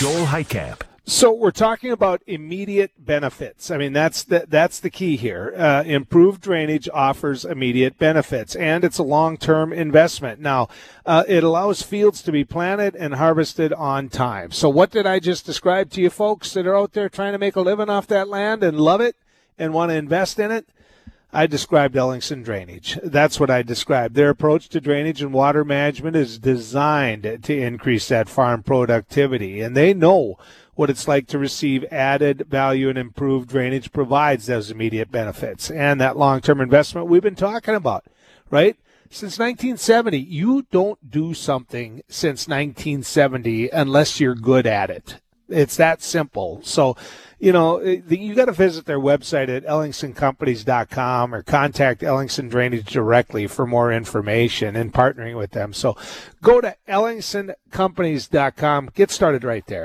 Joel Heitkamp. So we're talking about immediate benefits. I mean, that's the key here. Improved drainage offers immediate benefits, and it's a long-term investment. Now, it allows fields to be planted and harvested on time. So what did I just describe to you folks that are out there trying to make a living off that land and love it and want to invest in it? I described Ellingson Drainage. That's what I described. Their approach to drainage and water management is designed to increase that farm productivity, and they know what it's like to receive added value, and improved drainage provides those immediate benefits and that long-term investment we've been talking about, right? Since 1970, you don't do something since 1970 unless you're good at it. It's that simple. So, you got to visit their website at ellingsoncompanies.com or contact Ellingson Drainage directly for more information and partnering with them. So go to ellingsoncompanies.com. Get started right there.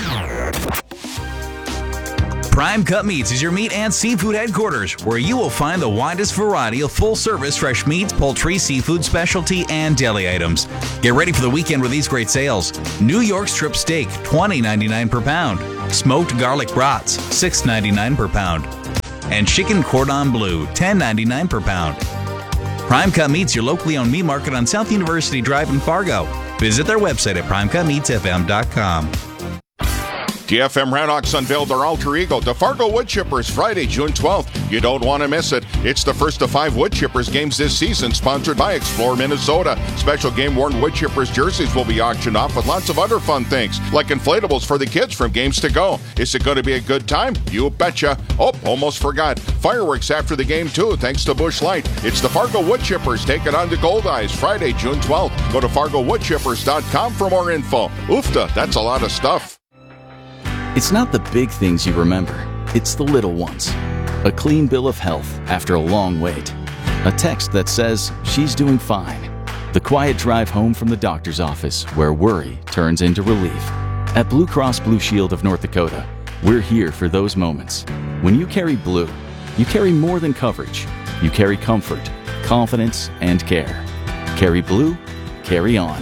Prime Cut Meats is your meat and seafood headquarters, where you will find the widest variety of full-service fresh meats, poultry, seafood, specialty, and deli items. Get ready for the weekend with these great sales. New York strip steak, $20.99 per pound. Smoked garlic brats, $6.99 per pound. And chicken cordon bleu, $10.99 per pound. Prime Cut Meats, your locally owned meat market on South University Drive in Fargo. Visit their website at primecutmeatsfm.com. TFM Redhawks unveiled their alter ego, the Fargo Wood Chippers, Friday, June 12th. You don't want to miss it. It's the first of 5 Wood Chippers games this season, sponsored by Explore Minnesota. Special game-worn Wood Chippers jerseys will be auctioned off with lots of other fun things, like inflatables for the kids from games to go. Is it going to be a good time? You betcha. Oh, almost forgot. Fireworks after the game, too, thanks to Busch Light. It's the Fargo Wood Chippers. Take it on to Goldeyes, Friday, June 12th. Go to fargowoodchippers.com for more info. Oofta, that's a lot of stuff. It's not the big things you remember. It's the little ones. A clean bill of health after a long wait. A text that says she's doing fine. The quiet drive home from the doctor's office where worry turns into relief. At Blue Cross Blue Shield of North Dakota, we're here for those moments. When you carry blue, you carry more than coverage. You carry comfort, confidence, and care. Carry blue, carry on.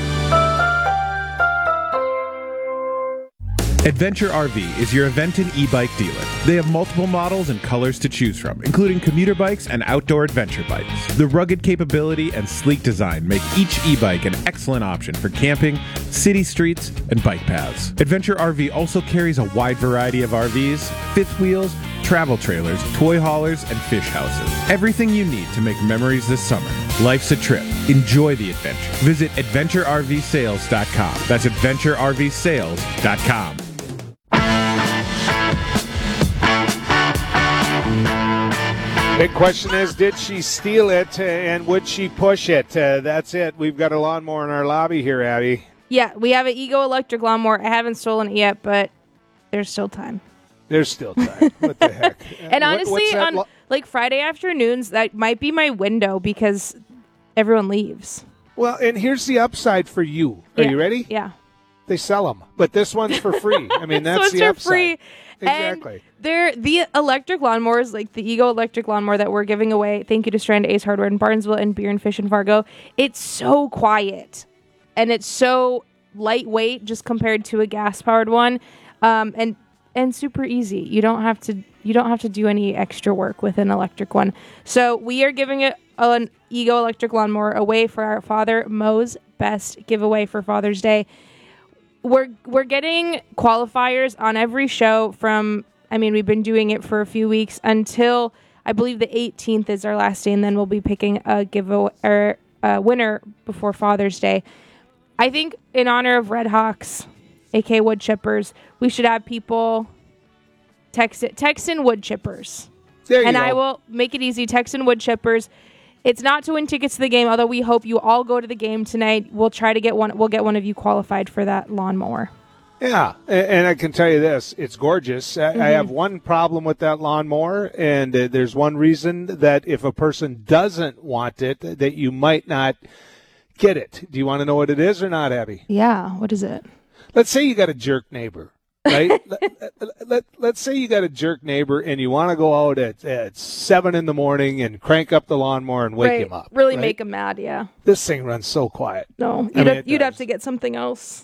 Adventure RV is your Aventon e-bike dealer. They have multiple models and colors to choose from, including commuter bikes and outdoor adventure bikes. The rugged capability and sleek design make each e-bike an excellent option for camping, city streets, and bike paths. Adventure RV also carries a wide variety of RVs, fifth wheels, travel trailers, toy haulers, and fish houses. Everything you need to make memories this summer. Life's a trip. Enjoy the adventure. Visit AdventureRVSales.com. That's AdventureRVSales.com. Big question is, did she steal it and would she push it? That's it. We've got a lawnmower in our lobby here, Abby. Yeah, we have an Ego electric lawnmower. I haven't stolen it yet, but there's still time. There's still time. What the heck? And honestly, on Friday afternoons, that might be my window because everyone leaves. Well, and here's the upside for you. Are you ready? Yeah. They sell them, but this one's for free. I mean, that's the upside. Free. Exactly. And the electric lawnmowers, like the Ego electric lawnmower that we're giving away, thank you to Strand Ace Hardware in Barnesville and Beer and Fish in Fargo. It's so quiet and it's so lightweight just compared to a gas-powered one, and super easy. You don't have to do any extra work with an electric one. So we are giving an Ego electric lawnmower away for our Father Mo's Best giveaway for Father's Day. We're getting qualifiers on every show we've been doing it for a few weeks until I believe the 18th is our last day, and then we'll be picking a winner before Father's Day. I think in honor of Red Hawks, aka Wood Chippers, we should have people text in Wood Chippers. And I will make it easy. Text in Wood Chippers. It's not to win tickets to the game, although we hope you all go to the game tonight. We'll try to get one. We'll get one of you qualified for that lawnmower. Yeah, and I can tell you this. It's gorgeous. I have one problem with that lawnmower, and there's one reason that if a person doesn't want it, that you might not get it. Do you want to know what it is or not, Abby? Yeah, what is it? Let's say you got a jerk neighbor. Right? Let's say you got a jerk neighbor and you want to go out at 7 in the morning and crank up the lawnmower and wake him up. Really make him mad, yeah. This thing runs so quiet. No, you'd have to get something else.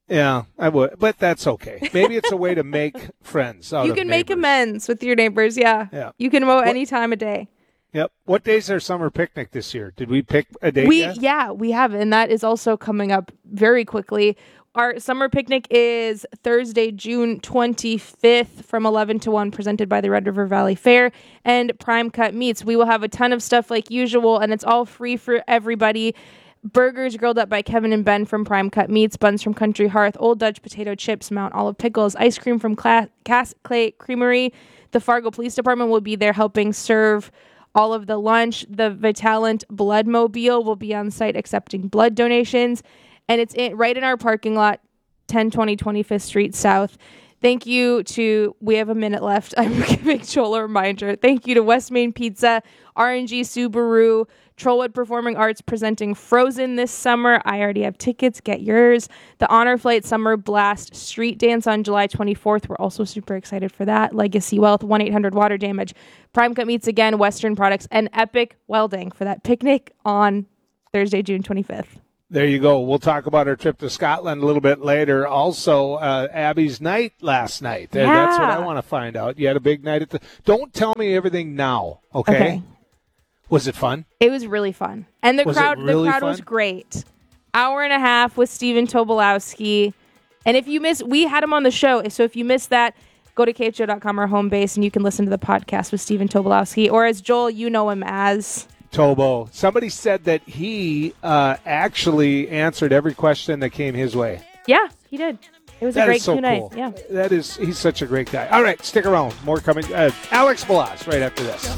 Yeah, I would, but that's okay. Maybe it's a way to make friends out You of can make neighbors. amends with your neighbors, yeah. Yeah. You can mow any time of day. Yep. What day's our summer picnic this year? Did we pick a date yet? Yeah, we have, and that is also coming up very quickly. Our summer picnic is Thursday, June 25th from 11 to 1, presented by the Red River Valley Fair and Prime Cut Meats. We will have a ton of stuff like usual, and it's all free for everybody. Burgers grilled up by Kevin and Ben from Prime Cut Meats, buns from Country Hearth, Old Dutch potato chips, Mount Olive pickles, ice cream from Cass Clay Creamery. The Fargo Police Department will be there helping serve all of the lunch. The Vitalant Blood Mobile will be on site accepting blood donations. And it's right in our parking lot, 1020 25th Street South. Thank you to, we have a minute left. I'm giving Joel a reminder. Thank you to West Main Pizza, RNG Subaru, Trollwood Performing Arts presenting Frozen this summer. I already have tickets. Get yours. The Honor Flight Summer Blast Street Dance on July 24th. We're also super excited for that. Legacy Wealth, 1-800 Water Damage. Prime Cut Meats again, Western Products, and Epic Welding for that picnic on Thursday, June 25th. There you go. We'll talk about our trip to Scotland a little bit later. Also, Abby's night last night. Yeah. That's what I want to find out. You had a big night at the... Don't tell me everything now, okay? Was it fun? It was really fun. And the crowd was great. Hour and a half with Stephen Tobolowsky. And if you miss, we had him on the show. So if you missed that, go to KHO.com, our home base, and you can listen to the podcast with Stephen Tobolowsky. Or as Joel, you know him as... Tobo. Somebody said that he actually answered every question that came his way. Yeah, he did. It was a great Q&A. Cool. Yeah. He's such a great guy. All right, stick around. More coming. Alex Balazs right after this.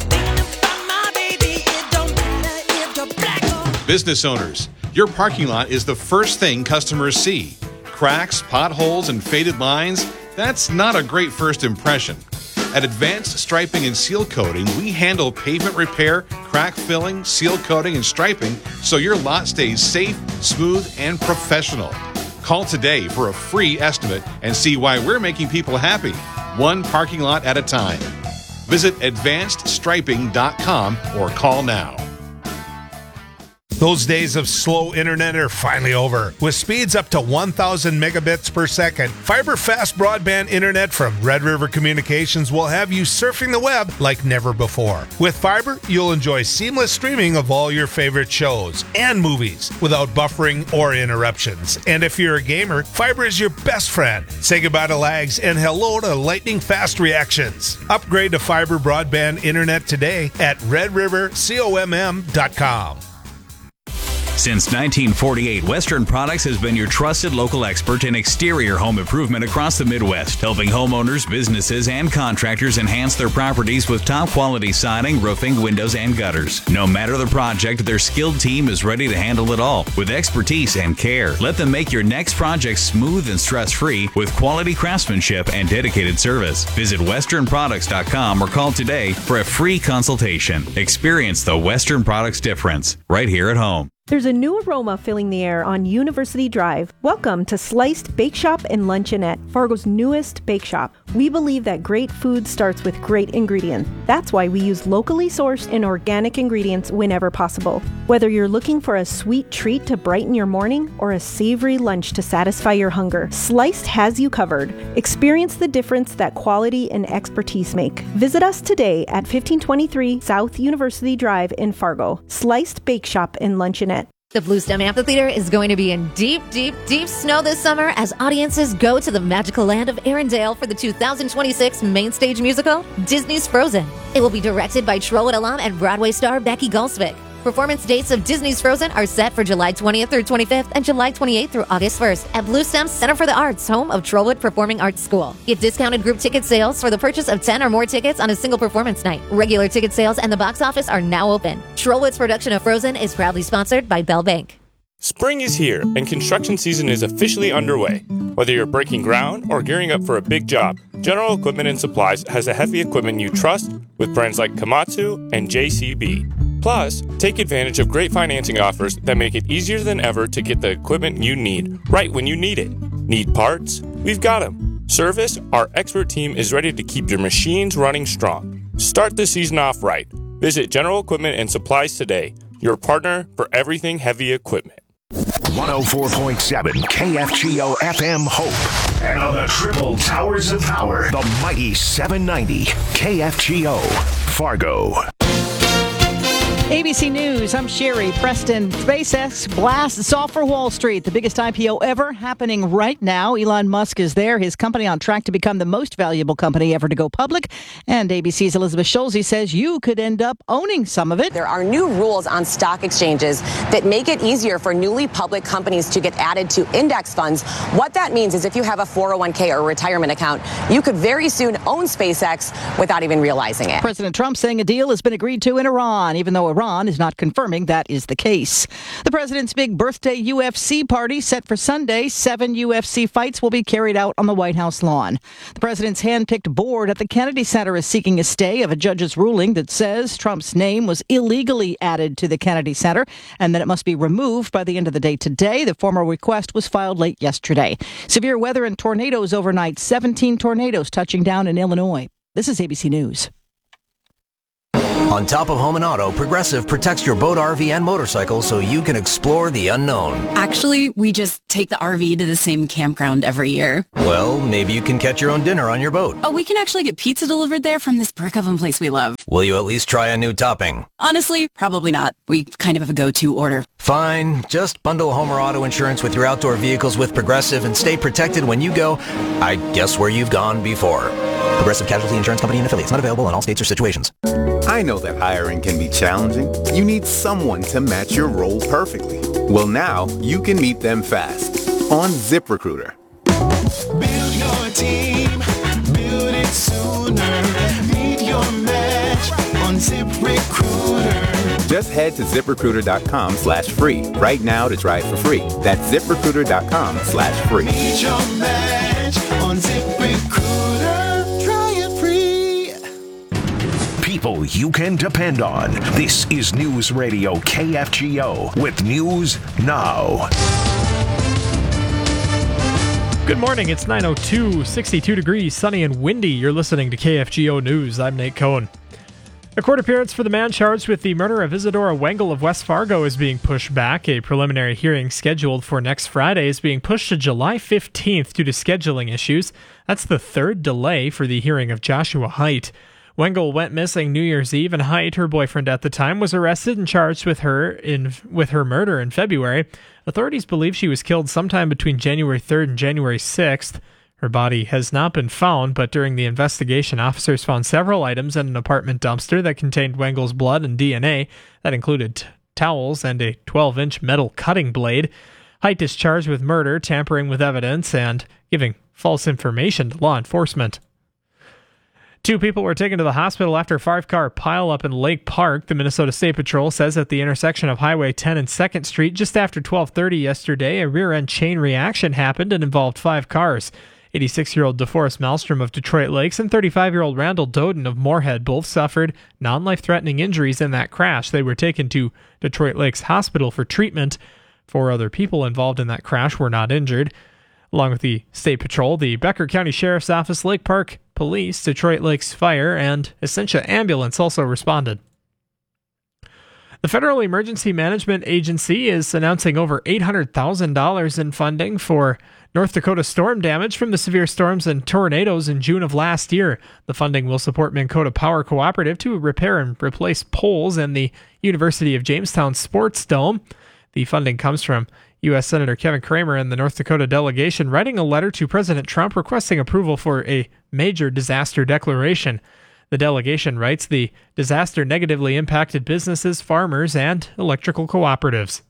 Business owners, your parking lot is the first thing customers see. Cracks, potholes, and faded lines, that's not a great first impression. At Advanced Striping and Seal Coating, we handle pavement repair, crack filling, seal coating, and striping so your lot stays safe, smooth, and professional. Call today for a free estimate and see why we're making people happy, one parking lot at a time. Visit advancedstriping.com or call now. Those days of slow internet are finally over. With speeds up to 1,000 megabits per second, fiber fast broadband internet from Red River Communications will have you surfing the web like never before. With fiber, you'll enjoy seamless streaming of all your favorite shows and movies without buffering or interruptions. And if you're a gamer, fiber is your best friend. Say goodbye to lags and hello to lightning fast reactions. Upgrade to fiber broadband internet today at redrivercomm.com. Since 1948, Western Products has been your trusted local expert in exterior home improvement across the Midwest, helping homeowners, businesses, and contractors enhance their properties with top-quality siding, roofing, windows, and gutters. No matter the project, their skilled team is ready to handle it all with expertise and care. Let them make your next project smooth and stress-free with quality craftsmanship and dedicated service. Visit westernproducts.com or call today for a free consultation. Experience the Western Products difference right here at home. There's a new aroma filling the air on University Drive. Welcome to Sliced Bake Shop and Luncheonette, Fargo's newest bake shop. We believe that great food starts with great ingredients. That's why we use locally sourced and organic ingredients whenever possible. Whether you're looking for a sweet treat to brighten your morning or a savory lunch to satisfy your hunger, Sliced has you covered. Experience the difference that quality and expertise make. Visit us today at 1523 South University Drive in Fargo. Sliced Bake Shop and Luncheonette. The Bluestem Amphitheater is going to be in deep, deep, deep snow this summer as audiences go to the magical land of Arendelle for the 2026 main stage musical, Disney's Frozen. It will be directed by Trollwood alum and Broadway star Becky Gulsvik. Performance dates of Disney's Frozen are set for July 20th through 25th and July 28th through August 1st at Bluestem's Center for the Arts, home of Trollwood Performing Arts School. Get discounted group ticket sales for the purchase of 10 or more tickets on a single performance night. Regular ticket sales and the box office are now open. Trollwood's production of Frozen is proudly sponsored by Bell Bank. Spring is here and construction season is officially underway. Whether you're breaking ground or gearing up for a big job, General Equipment and Supplies has the heavy equipment you trust with brands like Komatsu and JCB. Plus, take advantage of great financing offers that make it easier than ever to get the equipment you need right when you need it. Need parts? We've got them. Service? Our expert team is ready to keep your machines running strong. Start the season off right. Visit General Equipment and Supplies today, your partner for everything heavy equipment. 104.7 KFGO FM Hope. And on the triple towers of power, the mighty 790 KFGO Fargo. ABC News, I'm Sherry Preston. SpaceX blasts off for Wall Street, the biggest IPO ever happening right now. Elon Musk is there, his company on track to become the most valuable company ever to go public. And ABC's Elizabeth Schulze says you could end up owning some of it. There are new rules on stock exchanges that make it easier for newly public companies to get added to index funds. What that means is if you have a 401k or a retirement account, you could very soon own SpaceX without even realizing it. President Trump saying a deal has been agreed to in Iran, even though Iran is not confirming that is the case. The president's big birthday UFC party set for Sunday. 7 UFC fights will be carried out on the White House lawn. The president's hand-picked board at the Kennedy Center is seeking a stay of a judge's ruling that says Trump's name was illegally added to the Kennedy Center and that it must be removed by the end of the day today. The formal request was filed late yesterday. Severe weather and tornadoes overnight. 17 tornadoes touching down in Illinois. This is ABC News. On top of home and auto, Progressive protects your boat, RV, and motorcycle so you can explore the unknown. Actually, we just take the RV to the same campground every year. Well, maybe you can catch your own dinner on your boat. Oh, we can actually get pizza delivered there from this brick oven place we love. Will you at least try a new topping? Honestly, probably not. We kind of have a go-to order. Fine. Just bundle home or auto insurance with your outdoor vehicles with Progressive and stay protected when you go, I guess, where you've gone before. Progressive Casualty Insurance Company and affiliates. Not available in all states or situations. I know that hiring can be challenging. You need someone to match your role perfectly. Well, now you can meet them fast on ZipRecruiter. Build your team, build it sooner. Meet your match on ZipRecruiter. Just head to ZipRecruiter.com/free right now to try it for free. That's ZipRecruiter.com/free. Meet your match on ZipRecruiter. Try it free. People you can depend on. This is News Radio KFGO with News Now. Good morning. It's 9:02, 62 degrees, sunny and windy. You're listening to KFGO News. I'm Nate Cohn. A court appearance for the man charged with the murder of Isadora Wengel of West Fargo is being pushed back. A preliminary hearing scheduled for next Friday is being pushed to July 15th due to scheduling issues. That's the third delay for the hearing of Joshua Haidt. Wengel went missing New Year's Eve, and Haidt, her boyfriend at the time, was arrested and charged with her murder in February. Authorities believe she was killed sometime between January 3rd and January 6th. Her body has not been found, but during the investigation, officers found several items in an apartment dumpster that contained Wengel's blood and DNA. That included towels and a 12-inch metal cutting blade. Haidt is charged with murder, tampering with evidence, and giving false information to law enforcement. 2 people were taken to the hospital after a 5-car pileup in Lake Park. The Minnesota State Patrol says at the intersection of Highway 10 and 2nd Street, just after 12:30 yesterday, a rear-end chain reaction happened and involved 5 cars. 86-year-old DeForest Malmstrom of Detroit Lakes and 35-year-old Randall Doden of Moorhead both suffered non-life-threatening injuries in that crash. They were taken to Detroit Lakes Hospital for treatment. 4 other people involved in that crash were not injured. Along with the State Patrol, the Becker County Sheriff's Office, Lake Park Police, Detroit Lakes Fire, and Essentia Ambulance also responded. The Federal Emergency Management Agency is announcing over $800,000 in funding for North Dakota storm damage from the severe storms and tornadoes in June of last year. The funding will support Minn Kota Power Cooperative to repair and replace poles in the University of Jamestown Sports Dome. The funding comes from U.S. Senator Kevin Cramer and the North Dakota delegation writing a letter to President Trump requesting approval for a major disaster declaration. The delegation writes the disaster negatively impacted businesses, farmers, and electrical cooperatives.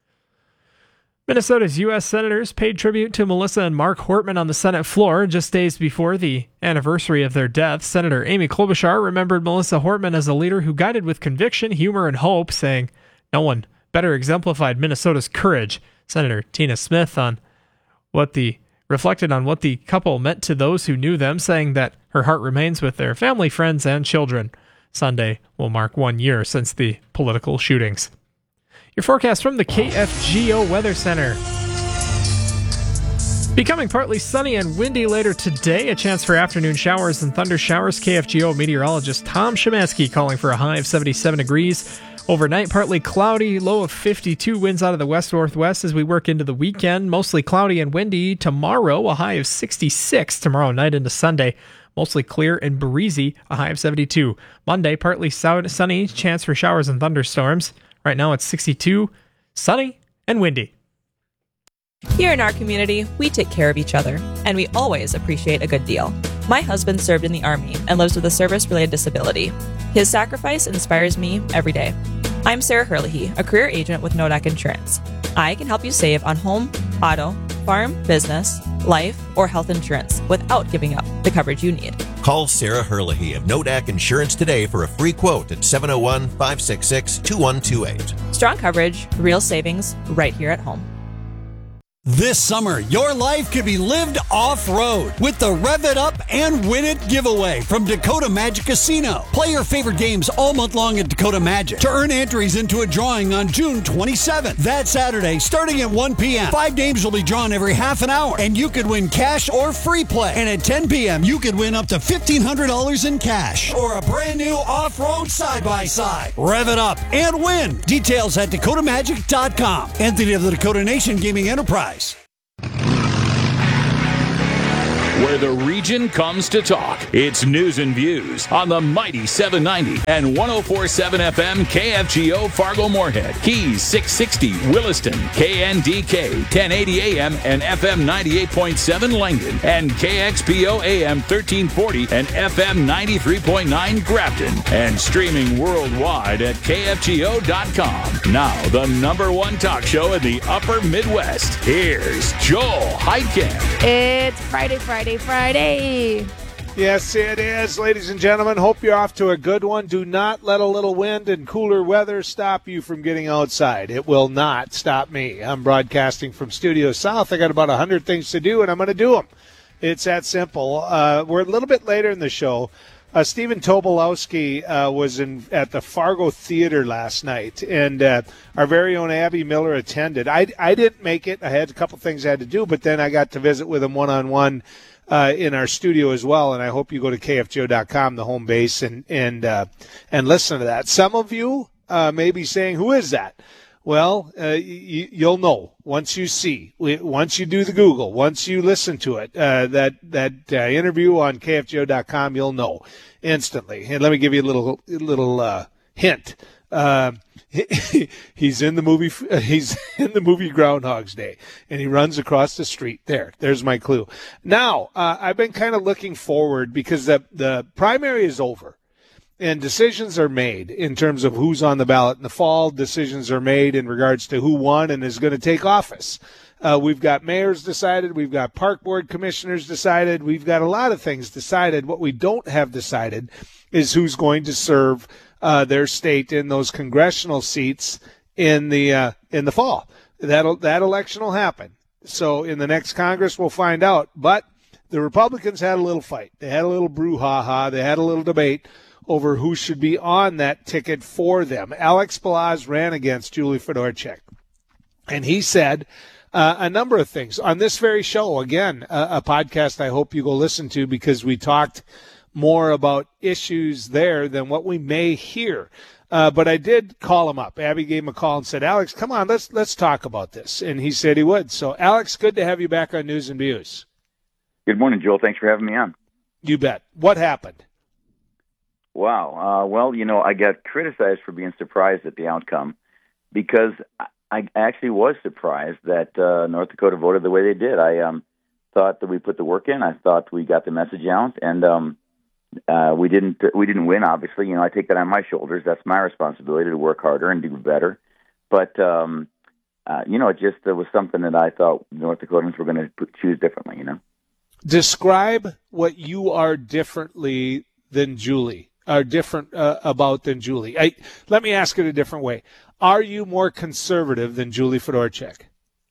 Minnesota's U.S. senators paid tribute to Melissa and Mark Hortman on the Senate floor just days before the anniversary of their death. Senator Amy Klobuchar remembered Melissa Hortman as a leader who guided with conviction, humor, and hope, saying, "No one better exemplified Minnesota's courage." Senator Tina Smith reflected on what the couple meant to those who knew them, saying that her heart remains with their family, friends, and children. Sunday will mark 1 year since the political shootings. Your forecast from the KFGO Weather Center. Becoming partly sunny and windy later today. A chance for afternoon showers and thunder showers. KFGO meteorologist Tom Szymanski calling for a high of 77 degrees. Overnight, partly cloudy, low of 52, winds out of the west-northwest as we work into the weekend. Mostly cloudy and windy tomorrow, a high of 66 tomorrow night into Sunday. Mostly clear and breezy, a high of 72. Monday, partly sunny, chance for showers and thunderstorms. Right now it's 62, sunny and windy. Here in our community, we take care of each other, and we always appreciate a good deal. My husband served in the Army and lives with a service-related disability. His sacrifice inspires me every day. I'm Sarah Herlihy, a career agent with Nodak Insurance. I can help you save on home, auto, farm, business, life, or health insurance without giving up the coverage you need. Call Sarah Herlihy of Nodak Insurance today for a free quote at 701-566-2128. Strong coverage, real savings, right here at home. This summer, your life could be lived off-road with the Rev It Up and Win It giveaway from Dakota Magic Casino. Play your favorite games all month long at Dakota Magic to earn entries into a drawing on June 27th. That Saturday, starting at 1 p.m., 5 games will be drawn every half an hour, and you could win cash or free play. And at 10 p.m., you could win up to $1,500 in cash or a brand new off-road side-by-side. Rev it up and win. Details at DakotaMagic.com. Entity of the Dakota Nation Gaming Enterprise. Where the region comes to talk. It's News and Views on the mighty 790 and 104.7 FM KFGO Fargo-Moorhead, Keys 660 Williston, KNDK 1080 AM and FM 98.7 Langdon, and KXPO AM 1340 and FM 93.9 Grafton, and streaming worldwide at KFGO.com. Now, the #1 talk show in the upper Midwest. Here's Joel Heitkamp. It's Friday. Yes, it is, ladies and gentlemen. Hope you're off to a good one. Do not let a little wind and cooler weather stop you from getting outside. It will not stop me. I'm broadcasting from Studio South. I got about 100 things to do, and I'm going to do them. It's that simple. We're a little bit later in the show. Stephen Tobolowsky was at the Fargo Theater last night, and our very own Abby Miller attended. I didn't make it. I had a couple things I had to do, but then I got to visit with him one-on-one in our studio as well, and I hope you go to KFGO.com, the home base, and listen to that. Some of you may be saying, who is that? Well, you'll know once you see, once you do the Google, once you listen to it, that interview on KFGO.com, you'll know instantly. And let me give you a little hint. He's in the movie. He's in the movie Groundhog's Day, and he runs across the street. There's my clue. Now, I've been kind of looking forward because the primary is over. And decisions are made in terms of who's on the ballot in the fall. Decisions are made in regards to who won and is going to take office. We've got mayors decided. We've got park board commissioners decided. We've got a lot of things decided. What we don't have decided is who's going to serve their state in those congressional seats in the fall. That election will happen. So in the next Congress, we'll find out. But the Republicans had a little fight. They had a little brouhaha. They had a little debate over who should be on that ticket for them. Alex Balazs ran against Julie Fedorchak, and he said a number of things on this very show. Again, a podcast I hope you go listen to because we talked more about issues there than what we may hear. But I did call him up. Abby gave him a call and said, Alex, come on, let's talk about this. And he said he would. So, Alex, good to have you back on News and Views. Good morning, Joel. Thanks for having me on. You bet. What happened? Wow. Well, I got criticized for being surprised at the outcome because I actually was surprised that North Dakota voted the way they did. I thought that we put the work in. I thought we got the message out, and we didn't win, obviously. I take that on my shoulders. That's my responsibility to work harder and do better. But, it was something that I thought North Dakotans were going to choose differently, Describe what you are differently than Julie. Are different about than Julie. Let me ask it a different way. Are you more conservative than Julie Fedorchak?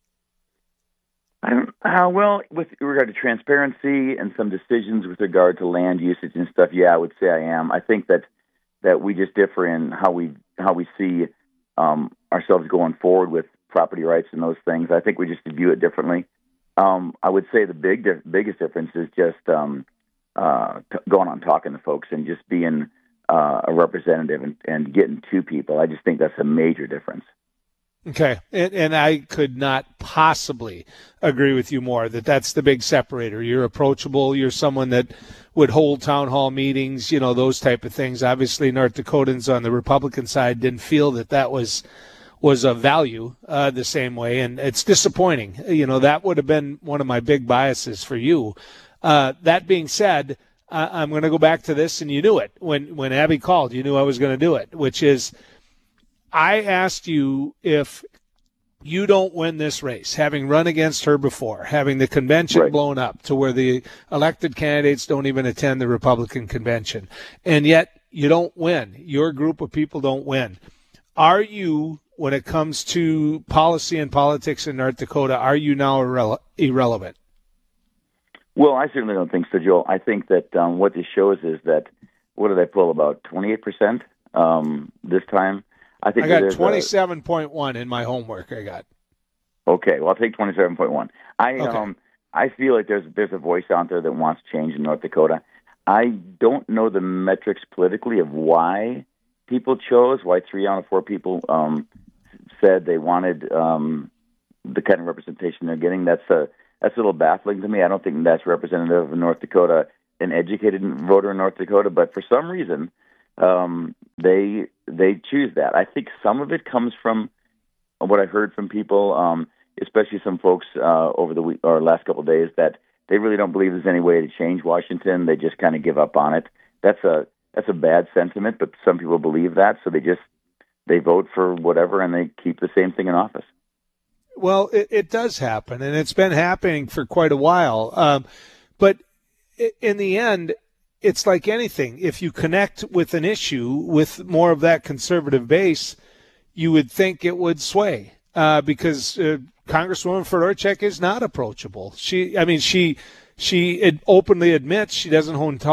Well, with regard to transparency and some decisions with regard to land usage and stuff, yeah, I would say I am. I think that we just differ in how we see ourselves going forward with property rights and those things. I think we just view it differently. I would say the biggest difference is just going on talking to folks and just being a representative and getting two people. I just think that's a major difference. Okay, and I could not possibly agree with you more that that's the big separator. You're approachable. You're someone that would hold town hall meetings, those type of things. Obviously, North Dakotans on the Republican side didn't feel that was of value the same way, and it's disappointing. That would have been one of my big biases for you. That being said, I'm going to go back to this, and you knew it. When Abby called, you knew I was going to do it, which is I asked you if you don't win this race, having run against her before, having the convention blown up to where the elected candidates don't even attend the Republican convention, and yet you don't win. Your group of people don't win. Are you, when it comes to policy and politics in North Dakota, are you now irrelevant? Well, I certainly don't think so, Joel. I think that what this shows is that, what did I pull, about 28% this time? I got 27.1 in my homework. I got. Okay, well, I'll take 27.1. I feel like there's a voice out there that wants change in North Dakota. I don't know the metrics politically of why people chose, why 3 out of 4 people said they wanted the kind of representation they're getting. That's a little baffling to me. I don't think that's representative of North Dakota, an educated voter in North Dakota, but for some reason, they choose that. I think some of it comes from what I've heard from people, especially some folks over the week or last couple of days, that they really don't believe there's any way to change Washington. They just kind of give up on it. That's a bad sentiment, but some people believe that, so they vote for whatever and they keep the same thing in office. Well, it does happen, and it's been happening for quite a while. But in the end, it's like anything. If you connect with an issue with more of that conservative base, you would think it would sway because Congresswoman Fedorchak is not approachable. She openly admits she doesn't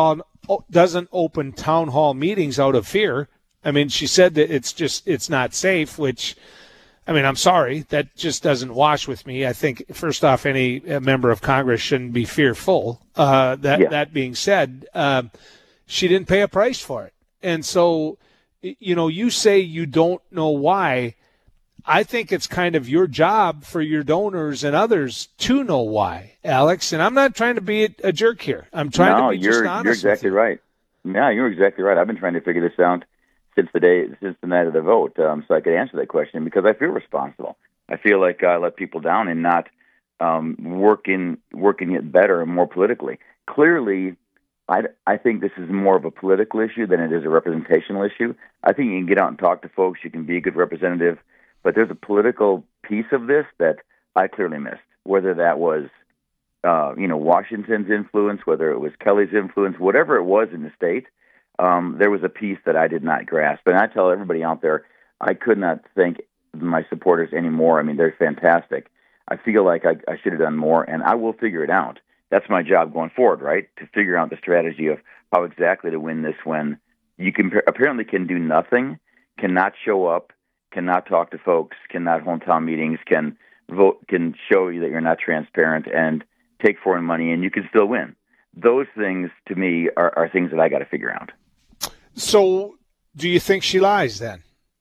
open town hall meetings out of fear. I mean, she said that it's not safe, which, I'm sorry, that just doesn't wash with me. I think, first off, any member of Congress shouldn't be fearful. That being said, she didn't pay a price for it. And so, you say you don't know why. I think it's kind of your job for your donors and others to know why, Alex. And I'm not trying to be a jerk here. I'm trying to be just honest. You're exactly right. Yeah, you're exactly right. I've been trying to figure this out since the night of the vote, so I could answer that question because I feel responsible. I feel like I let people down in not working it better and more politically. Clearly, I think this is more of a political issue than it is a representational issue. I think you can get out and talk to folks. You can be a good representative, but there's a political piece of this that I clearly missed. Whether that was, Washington's influence, whether it was Kelly's influence, whatever it was in the state. There was a piece that I did not grasp. And I tell everybody out there, I could not thank my supporters anymore. They're fantastic. I feel like I should have done more, and I will figure it out. That's my job going forward, right? To figure out the strategy of how exactly to win this when you apparently can do nothing, cannot show up, cannot talk to folks, cannot hold town meetings, can vote, can show you that you're not transparent and take foreign money, and you can still win. Those things, to me, are things that I got to figure out. So, do you think she lies then?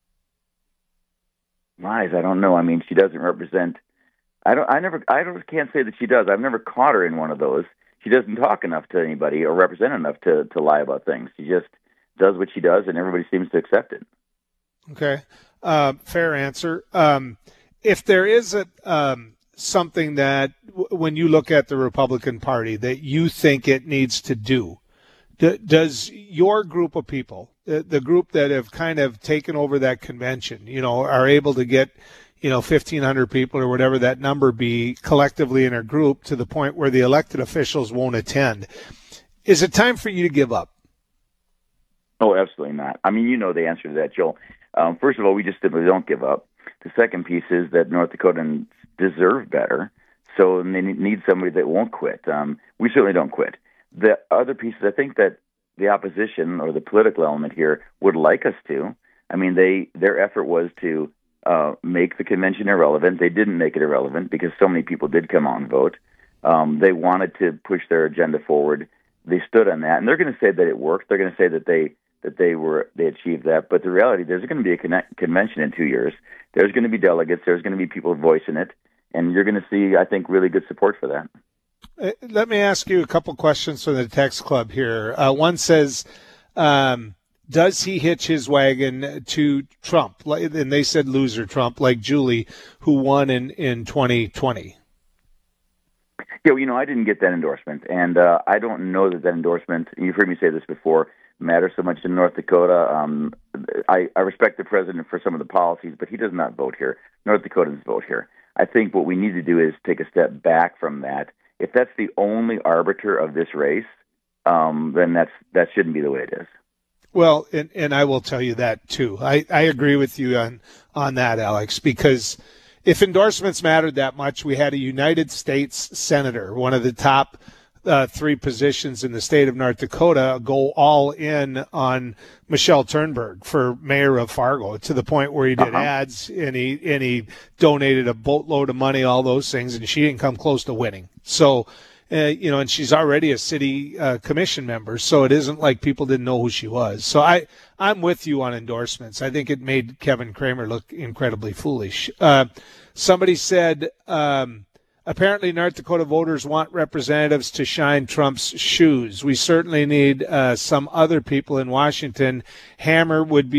Lies? I don't know. She doesn't represent. I can't say that she does. I've never caught her in one of those. She doesn't talk enough to anybody or represent enough to lie about things. She just does what she does, and everybody seems to accept it. Okay, fair answer. If there is something that, when you look at the Republican Party, that you think it needs to do, does your group of people, the group that have kind of taken over that convention, are able to get 1,500 people or whatever that number be collectively in a group to the point where the elected officials won't attend, is it time for you to give up? Oh, absolutely not. The answer to that, Joel. First of all, we just simply don't give up. The second piece is that North Dakotans deserve better, so they need somebody that won't quit. We certainly don't quit. The other piece is I think that the opposition or the political element here would like us to. Their effort was to make the convention irrelevant. They didn't make it irrelevant because so many people did come out and vote. They wanted to push their agenda forward. They stood on that, and they're going to say that it worked. They're going to say that that they achieved that. But the reality, there's going to be a convention in 2 years. There's going to be delegates. There's going to be people voicing it, and you're going to see, I think, really good support for that. Let me ask you a couple questions from the text club here. One says, does he hitch his wagon to Trump? And they said loser Trump, like Julie, who won in 2020. Yeah, I didn't get that endorsement, and I don't know that endorsement, you've heard me say this before, matters so much in North Dakota. I respect the president for some of the policies, but he does not vote here. North Dakotans vote here. I think what we need to do is take a step back from that. If that's the only arbiter of this race, then that shouldn't be the way it is. Well, and I will tell you that too. I agree with you on that, Alex, because if endorsements mattered that much, we had a United States senator, one of the top 3 positions in the state of North Dakota, go all in on Michelle Turnberg for mayor of Fargo, to the point where he did ads and he donated a boatload of money, all those things, and she didn't come close to winning. So, and she's already a city commission member, so it isn't like people didn't know who she was. So I'm with you on endorsements. I think it made Kevin Cramer look incredibly foolish. Somebody said, apparently North Dakota voters want representatives to shine Trump's shoes. We certainly need some other people in Washington. Hammer would be